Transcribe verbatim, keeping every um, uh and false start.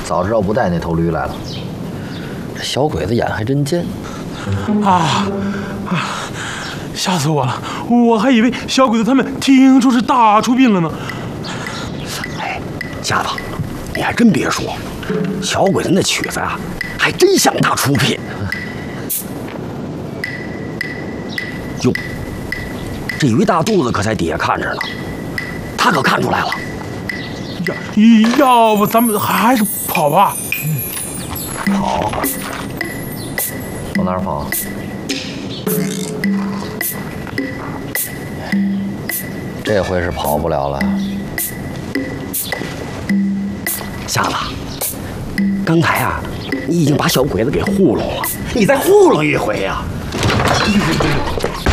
早知道不带那头驴来了。这小鬼子眼还真尖。 啊啊！吓死我了！我还以为小鬼子他们听说是大出殡了呢。 哎，瞎子，你还真别说，小鬼子那曲子啊，还真像大出殡。哟，这于大肚子可在底下看着呢，他可看出来了。 要要不咱们还是跑吧？ 跑？往哪儿跑？这回是跑不了了。 瞎子，刚才啊，你已经把小鬼子给糊弄了，你再糊弄一回呀、啊！